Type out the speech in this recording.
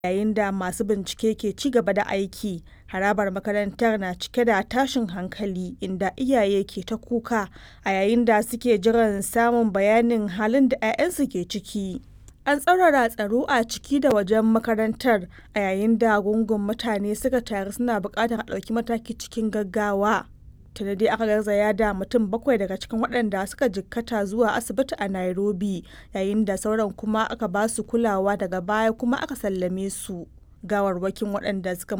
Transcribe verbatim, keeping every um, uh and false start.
Yayin da masu bincike ke ci gaba da aiki, harabar makarantar na cike da tashin hankali inda iyaye ke ta kuka a yayin da suke jiran samun bayanin halin da 'ya'yansu ke ciki. An tsaurara tsaro a ciki da wajen makarantar a yayin da gungun mutane suka taru suna buƙatar a ɗauki mataki cikin gaggawa. Tuni dai aka garzaya da mutum bakwai daga cikin waɗanda suka jikkata zuwa asibiti a Nairobi, yayin da sauran kuma aka ba su kulawa daga baya kuma aka sallame su. Gawarwakin waɗanda suka